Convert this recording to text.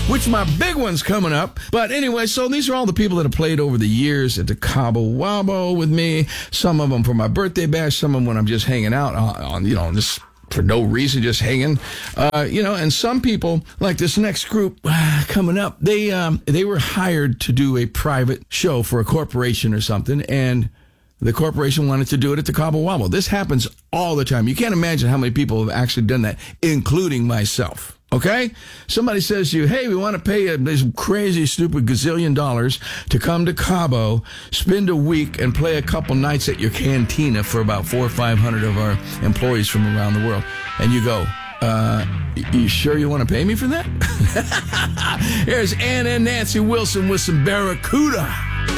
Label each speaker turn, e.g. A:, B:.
A: which my big one's coming up. But anyway, so these are all the people that have played over the years at the Cabo Wabo with me. Some of them for my birthday bash, some of them when I'm just hanging out on just for no reason, just hanging, and some people, like this next group coming up, they were hired to do a private show for a corporation or something, and the corporation wanted to do it at the Cabo Wabo. This happens all the time. You can't imagine how many people have actually done that, including myself. Okay? Somebody says to you, hey, we want to pay this crazy, stupid gazillion dollars to come to Cabo, spend a week, and play a couple nights at your cantina for about 400 or 500 of our employees from around the world. And you go, you sure you want to pay me for that? Here's Anna and Nancy Wilson with some Barracuda.